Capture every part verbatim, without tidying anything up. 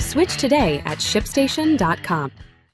Switch today at ship station dot com.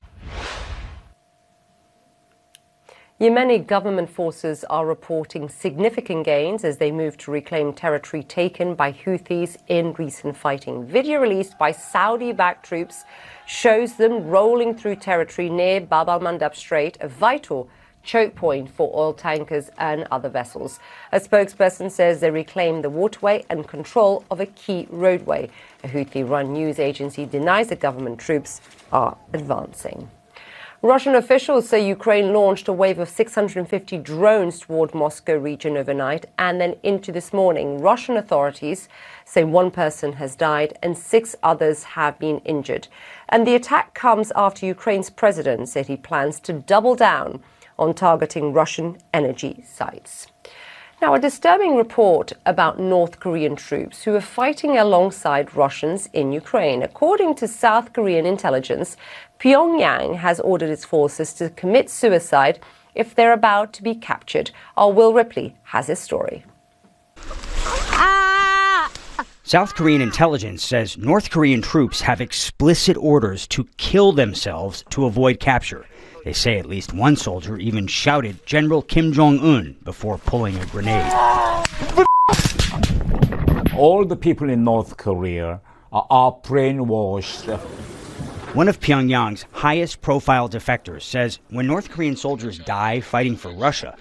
Yemeni government forces are reporting significant gains as they move to reclaim territory taken by Houthis in recent fighting. Video released by Saudi-backed troops shows them rolling through territory near Bab al-Mandab Strait, a vital choke point for oil tankers and other vessels. A spokesperson says they reclaimed the waterway and control of a key roadway. A Houthi-run news agency denies the government troops are advancing. Russian officials say Ukraine launched a wave of six hundred fifty drones toward Moscow region overnight and then into this morning. Russian authorities say one person has died and six others have been injured. And the attack comes after Ukraine's president said he plans to double down on targeting Russian energy sites. Now, a disturbing report about North Korean troops who are fighting alongside Russians in Ukraine. According to South Korean intelligence, Pyongyang has ordered its forces to commit suicide if they're about to be captured. Our Will Ripley has his story. South Korean intelligence says North Korean troops have explicit orders to kill themselves to avoid capture. They say at least one soldier even shouted General Kim Jong-un before pulling a grenade. All the people in North Korea are, are brainwashed. One of Pyongyang's highest profile defectors says when North Korean soldiers die fighting for Russia,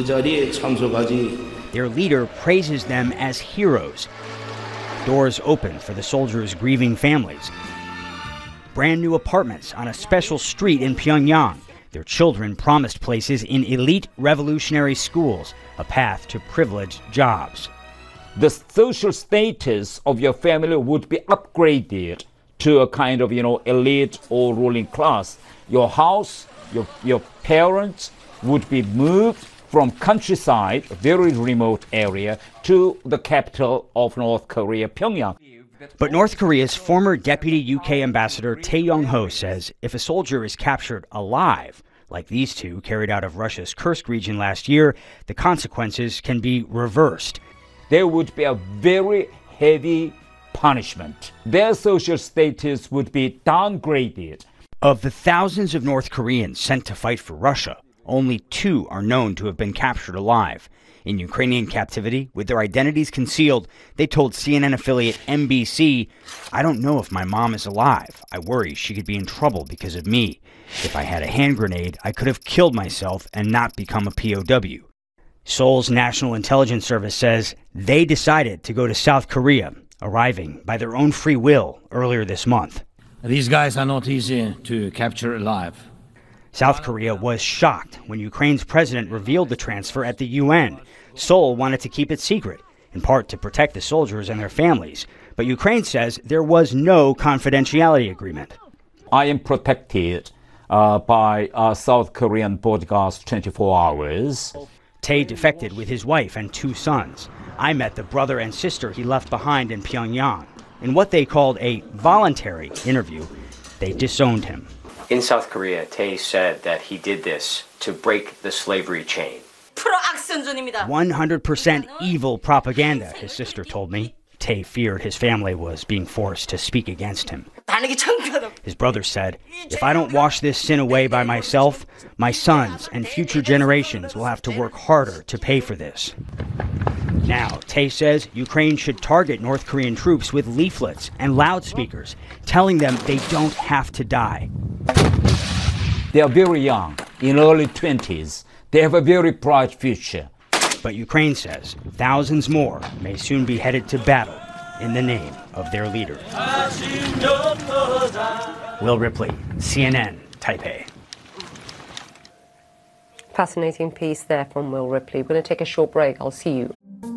their leader praises them as heroes. Doors open for the soldiers' grieving families. Brand new apartments on a special street in Pyongyang. Their children promised places in elite revolutionary schools, a path to privileged jobs. The social status of your family would be upgraded to a kind of, you know, elite or ruling class. Your house, your, your parents would be moved from countryside, a very remote area, to the capital of North Korea, Pyongyang. But North Korea's former deputy U K ambassador Tae Yong-ho says if a soldier is captured alive, like these two carried out of Russia's Kursk region last year, the consequences can be reversed. There would be a very heavy punishment. Their social status would be downgraded. Of the thousands of North Koreans sent to fight for Russia, only two are known to have been captured alive. In Ukrainian captivity, with their identities concealed, they told C N N affiliate N B C, "I don't know if my mom is alive. I worry she could be in trouble because of me. If I had a hand grenade, I could have killed myself and not become a P O W." Seoul's National Intelligence Service says they decided to go to South Korea, arriving by their own free will earlier this month. These guys are not easy to capture alive. South Korea was shocked when Ukraine's president revealed the transfer at the U N. Seoul wanted to keep it secret, in part to protect the soldiers and their families. But Ukraine says there was no confidentiality agreement. I am protected uh, by uh, South Korean bodyguards twenty-four hours. Tae defected with his wife and two sons. I met the brother and sister he left behind in Pyongyang. In what they called a voluntary interview, they disowned him. In South Korea, Tae said that he did this to break the slavery chain. one hundred percent evil propaganda, his sister told me. Tae feared his family was being forced to speak against him. His brother said, "If I don't wash this sin away by myself, my sons and future generations will have to work harder to pay for this." Now, Tae says Ukraine should target North Korean troops with leaflets and loudspeakers, telling them they don't have to die. They are very young, in early twenties. They have a very bright future. But Ukraine says thousands more may soon be headed to battle in the name of their leader. Will Ripley, C N N, Taipei. Fascinating piece there from Will Ripley. We're going to take a short break. I'll see you.